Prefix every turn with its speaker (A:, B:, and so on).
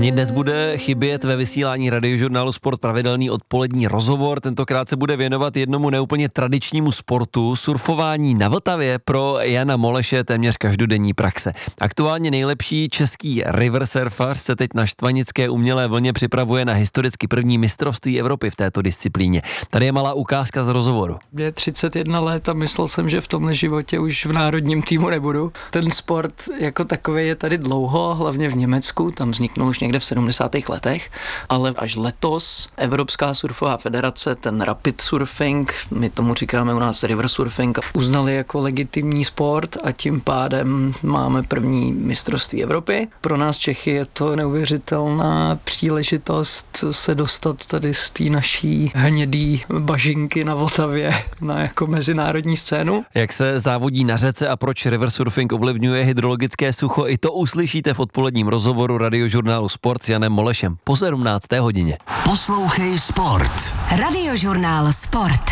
A: Ani dnes bude chybět ve vysílání Radiožurnálu Sport pravidelný odpolední rozhovor. Tentokrát se bude věnovat jednomu neúplně tradičnímu sportu, surfování na Vltavě pro Jana Moleše téměř každodenní praxe. Aktuálně nejlepší český river surfař se teď na štvanické umělé vlně připravuje na historicky první mistrovství Evropy v této disciplíně. Tady je malá ukázka z rozhovoru.
B: Mě je 31 let a myslel jsem, že v tomhle životě už v národním týmu nebudu. Ten sport jako takový je tady dlouho, hlavně v Německu, tam vzniknul už někde v 70. letech, ale až letos Evropská surfová federace, ten rapid surfing, my tomu říkáme u nás river surfing, uznali jako legitimní sport a tím pádem máme první mistrovství Evropy. Pro nás Čechy je to neuvěřitelná příležitost se dostat tady z té naší hnědý bažinky na Vltavě na jako mezinárodní scénu.
A: Jak se závodí na řece a proč river surfing ovlivňuje hydrologické sucho, i to uslyšíte v odpoledním rozhovoru Radiožurnálu Sport s Janem Molešem po 17. hodině.
C: Poslouchej Sport.
D: Radiožurnál Sport.